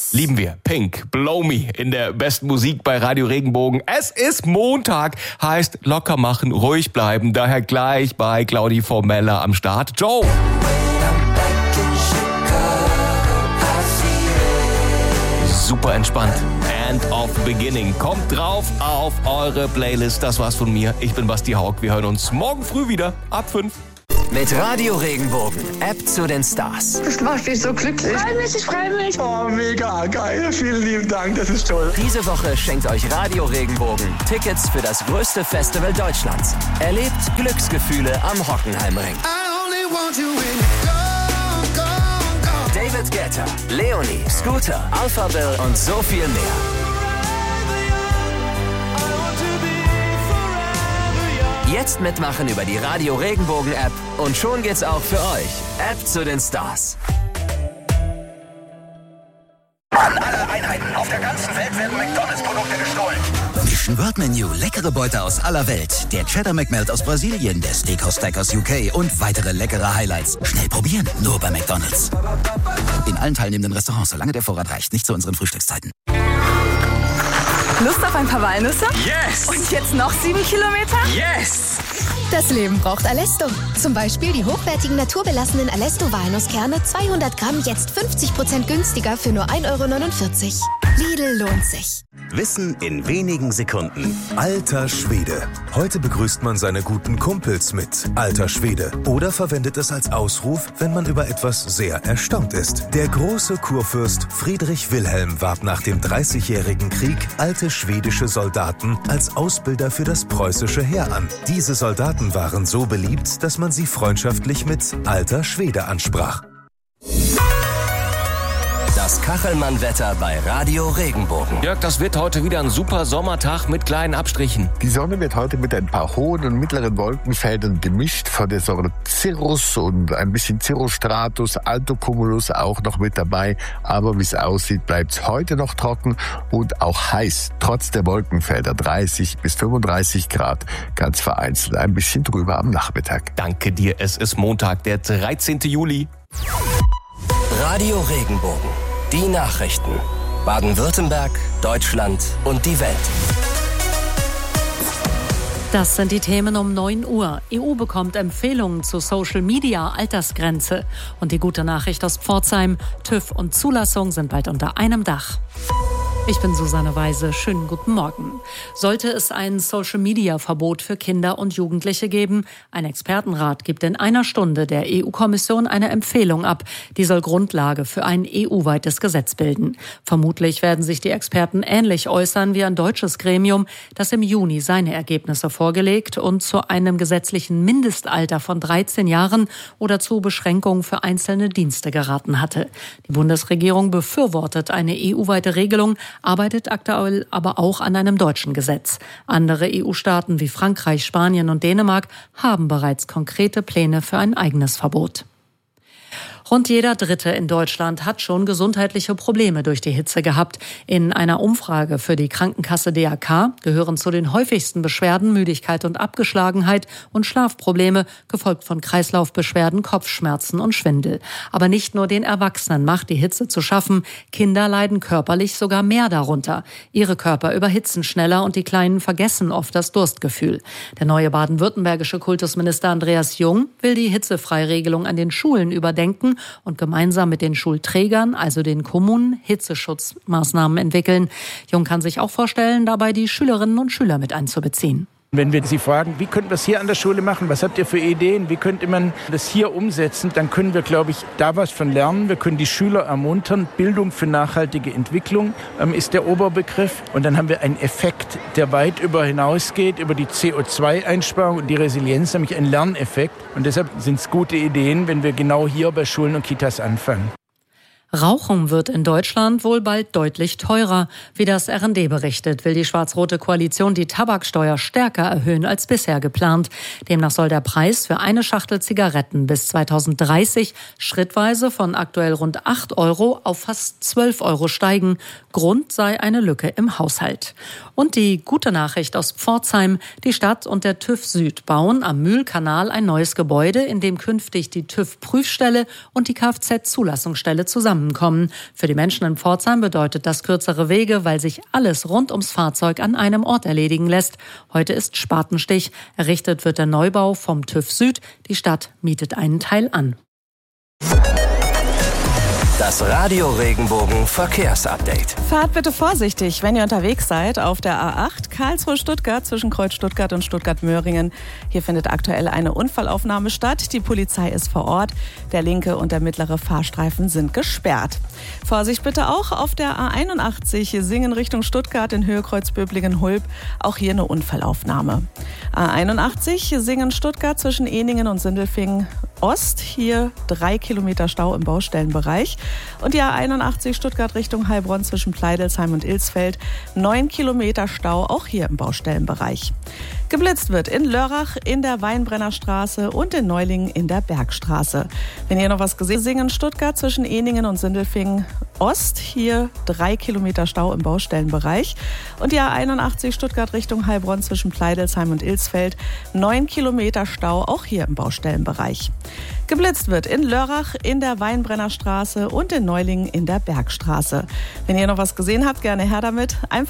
Lieben wir. Pink, Blow Me in der besten Musik bei Radio Regenbogen. Es ist Montag, heißt locker machen, ruhig bleiben. Daher gleich bei Claudi Formella am Start. Joe! Super entspannt. End of Beginning. Kommt drauf auf eure Playlist. Das war's von mir. Ich bin Basti Haug. Wir hören uns morgen früh wieder ab 5. Mit Radio Regenbogen, App zu den Stars. Das macht mich so glücklich. Ich freue mich. Oh, mega geil. Vielen lieben Dank, das ist toll. Diese Woche schenkt euch Radio Regenbogen Tickets für das größte Festival Deutschlands. Erlebt Glücksgefühle am Hockenheimring. David Guetta, Leonie, Scooter, Alpha Bill und so viel mehr. Jetzt mitmachen über die Radio Regenbogen App und schon geht's auch für euch. App zu den Stars. An alle Einheiten auf der ganzen Welt werden McDonalds-Produkte gestohlen. Mission World Menu, leckere Beute aus aller Welt. Der Cheddar McMelt aus Brasilien, der Steakhouse Stack aus UK und weitere leckere Highlights. Schnell probieren, nur bei McDonalds. In allen teilnehmenden Restaurants, solange der Vorrat reicht, nicht zu unseren Frühstückszeiten. Lust auf ein paar Walnüsse? Yes! Und jetzt noch 7 Kilometer? Yes! Das Leben braucht Alesto. Zum Beispiel die hochwertigen naturbelassenen Alesto-Walnusskerne 200 Gramm jetzt 50% günstiger für nur 1,49 €. Lidl lohnt sich. Wissen in wenigen Sekunden. Alter Schwede. Heute begrüßt man seine guten Kumpels mit Alter Schwede oder verwendet es als Ausruf, wenn man über etwas sehr erstaunt ist. Der große Kurfürst Friedrich Wilhelm warb nach dem 30-jährigen Krieg alte schwedische Soldaten als Ausbilder für das preußische Heer an. Diese Soldaten waren so beliebt, dass man sie freundschaftlich mit Alter Schwede ansprach. Das Kachelmann-Wetter bei Radio Regenbogen. Jörg, das wird heute wieder ein super Sommertag mit kleinen Abstrichen. Die Sonne wird heute mit ein paar hohen und mittleren Wolkenfeldern gemischt. Von der Sorte Cirrus und ein bisschen Cirrostratus, Altocumulus auch noch mit dabei. Aber wie es aussieht, bleibt es heute noch trocken und auch heiß. Trotz der Wolkenfelder 30 bis 35 Grad. Ganz vereinzelt ein bisschen drüber am Nachmittag. Danke dir. Es ist Montag, der 13. Juli. Radio Regenbogen. Die Nachrichten. Baden-Württemberg, Deutschland und die Welt. Das sind die Themen um 9 Uhr. EU bekommt Empfehlungen zu Social-Media-Altersgrenze. Und die gute Nachricht aus Pforzheim, TÜV und Zulassung sind bald unter einem Dach. Ich bin Susanne Weise. Schönen guten Morgen. Sollte es ein Social-Media-Verbot für Kinder und Jugendliche geben? Ein Expertenrat gibt in einer Stunde der EU-Kommission eine Empfehlung ab. Die soll Grundlage für ein EU-weites Gesetz bilden. Vermutlich werden sich die Experten ähnlich äußern wie ein deutsches Gremium, das im Juni seine Ergebnisse vorgelegt und zu einem gesetzlichen Mindestalter von 13 Jahren oder zu Beschränkungen für einzelne Dienste geraten hatte. Die Bundesregierung befürwortet eine EU-weite Regelung, arbeitet aktuell aber auch an einem deutschen Gesetz. Andere EU-Staaten wie Frankreich, Spanien und Dänemark haben bereits konkrete Pläne für ein eigenes Verbot. Rund jeder Dritte in Deutschland hat schon gesundheitliche Probleme durch die Hitze gehabt. In einer Umfrage für die Krankenkasse DAK gehören zu den häufigsten Beschwerden Müdigkeit und Abgeschlagenheit und Schlafprobleme, gefolgt von Kreislaufbeschwerden, Kopfschmerzen und Schwindel. Aber nicht nur den Erwachsenen macht die Hitze zu schaffen. Kinder leiden körperlich sogar mehr darunter. Ihre Körper überhitzen schneller und die Kleinen vergessen oft das Durstgefühl. Der neue baden-württembergische Kultusminister Andreas Jung will die Hitzefreiregelung an den Schulen überdenken und gemeinsam mit den Schulträgern, also den Kommunen, Hitzeschutzmaßnahmen entwickeln. Jung kann sich auch vorstellen, dabei die Schülerinnen und Schüler mit einzubeziehen. Wenn wir Sie fragen, wie könnten wir es hier an der Schule machen, was habt ihr für Ideen, wie könnte man das hier umsetzen, dann können wir, glaube ich, da was von lernen. Wir können die Schüler ermuntern. Bildung für nachhaltige Entwicklung ist der Oberbegriff. Und dann haben wir einen Effekt, der weit über hinausgeht, über die CO2-Einsparung und die Resilienz, nämlich ein Lerneffekt. Und deshalb sind es gute Ideen, wenn wir genau hier bei Schulen und Kitas anfangen. Rauchen wird in Deutschland wohl bald deutlich teurer. Wie das RND berichtet, will die schwarz-rote Koalition die Tabaksteuer stärker erhöhen als bisher geplant. Demnach soll der Preis für eine Schachtel Zigaretten bis 2030 schrittweise von aktuell rund 8 € auf fast 12 € steigen. Grund sei eine Lücke im Haushalt. Und die gute Nachricht aus Pforzheim: Die Stadt und der TÜV Süd bauen am Mühlkanal ein neues Gebäude, in dem künftig die TÜV-Prüfstelle und die Kfz-Zulassungsstelle zusammenlaufen zusammenkommen. Für die Menschen in Pforzheim bedeutet das kürzere Wege, weil sich alles rund ums Fahrzeug an einem Ort erledigen lässt. Heute ist Spatenstich. Errichtet wird der Neubau vom TÜV Süd. Die Stadt mietet einen Teil an. Das Radio Regenbogen Verkehrsupdate. Fahrt bitte vorsichtig, wenn ihr unterwegs seid auf der A8 Karlsruhe-Stuttgart zwischen Kreuz Stuttgart und Stuttgart-Möhringen. Hier findet aktuell eine Unfallaufnahme statt. Die Polizei ist vor Ort. Der linke und der mittlere Fahrstreifen sind gesperrt. Vorsicht bitte auch auf der A81 Singen Richtung Stuttgart in Höhe Kreuzböblingen-Hulb. Auch hier eine Unfallaufnahme. A81 Singen Stuttgart zwischen Eningen und Sindelfingen Ost. Hier 3 Kilometer Stau im Baustellenbereich. Und die A81 Stuttgart Richtung Heilbronn zwischen Pleidelsheim und Ilsfeld. 9 Kilometer Stau, auch hier im Baustellenbereich. Geblitzt wird in Lörrach, in der Weinbrennerstraße und in Neulingen in der Bergstraße. Wenn ihr noch was gesehen habt, Singen Stuttgart zwischen Eningen und Sindelfingen Ost. Hier 3 Kilometer Stau im Baustellenbereich. Und die A81 Stuttgart Richtung Heilbronn zwischen Pleidelsheim und Ilsfeld. 9 Kilometer Stau, auch hier im Baustellenbereich. Geblitzt wird in Lörrach, in der Weinbrennerstraße und in Neulingen in der Bergstraße. Wenn ihr noch was gesehen habt, gerne her damit. Einfach